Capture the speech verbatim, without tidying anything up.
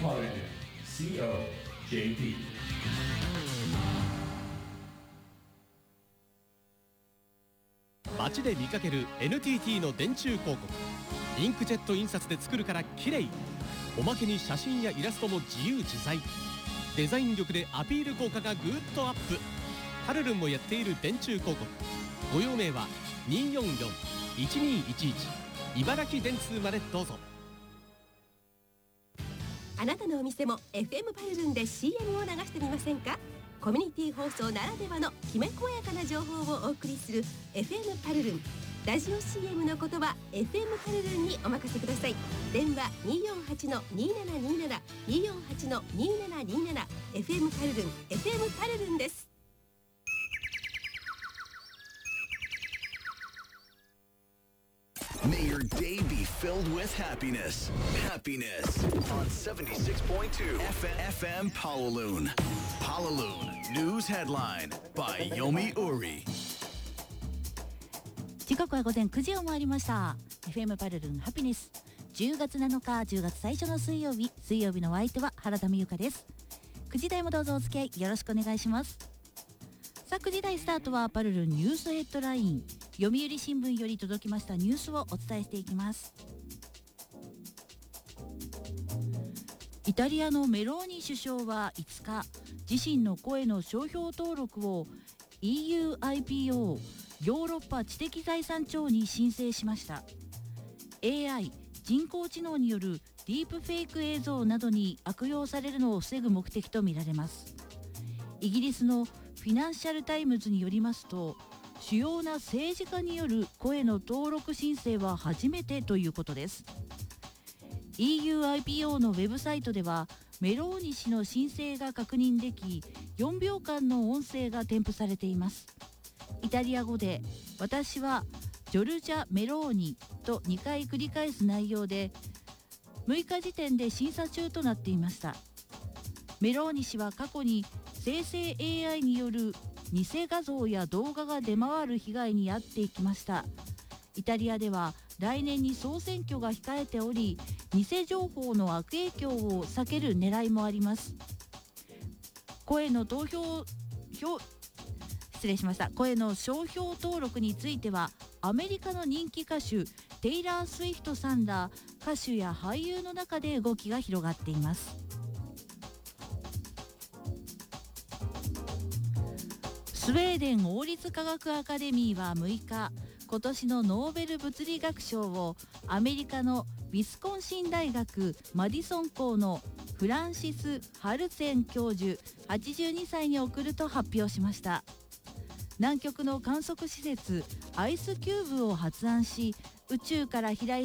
Polygon コ ジェーピー。 街で見かける エヌティーティー の電柱広告。インクジェット印刷で作るから綺麗。おまけに写真やイラストも自由自在。デザイン力でアピール効果がぐっとアップ。パルルンもやっている電柱広告。ご用命はにーよんよん いちにーいちいち茨城電通までどうぞ。 あなたのお店も エフエム パルルンで シーエム を流してみませんか。コミュニティ放送ならではのきめ細やかな情報をお送りする エフエム パルルン。ラジオ シーエム の言葉 エフエム パルルンにお任せください。電話 にーよんはちのにーななにーなな にーよんはちのにーななにーなな エフエム パルルン エフエム パルルンです。 May your day be filled with happiness. Happiness on seventy-six point two F M Pawaloon. Pawaloon News Headline by Yomi Uri. 時刻は午前くじを回りました。 エフエム パルルンハピネス、じゅうがつなのか、じゅうがつ最初の水曜日。水曜日のお相手は原田美優香です。くじ台もどうぞお付き合いよろしくお願いします。さあ、くじ台スタートはパルルンニュースヘッドライン。読売新聞より届きましたニュースをお伝えしていきます。イタリアのメローニ首相はいつか、自身の声の商標登録を イーユーアイピーオー ヨーロッパ知的財産庁に申請しました。 エーアイ 人工知能によるディープフェイク映像などに悪用されるのを防ぐ目的とみられます。イギリスのフィナンシャルタイムズによりますと、主要な政治家による声の登録申請は初めてということです。 イーユーアイピーオー のウェブサイトではメローニ氏の申請が確認でき、よんびょうかんの音声が添付されています。イタリア語で私はジョルジャ・メローニとにかい繰り返す内容で、むいか時点で審査中となっていました。メローニ氏は過去に生成 エーアイ による偽画像や動画が出回る被害に遭っていきました。イタリアでは来年に総選挙が控えており、偽情報の悪影響を避ける狙いもあります。声の投票票失礼しました声の商標登録については、アメリカの人気歌手テイラー・スウィフトさんら歌手や俳優の中で動きが広がっています。スウェーデン王立科学アカデミーはむいか、今年のノーベル物理学賞をアメリカのウィスコンシン大学マディソン校のフランシス・ハルツェン教授はちじゅうにさいに贈ると発表しました。南極の観測施設アイスキューブを発案し、宇宙から飛来